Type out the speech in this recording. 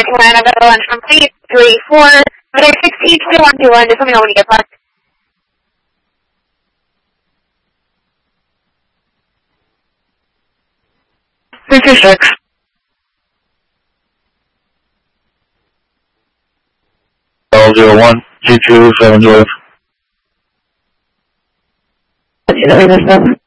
when I've got a lunch from 8 to 84, but it's 16, 21, 21, just let me know when you get parked. $56. L01 G2 7 Drive. You know this number?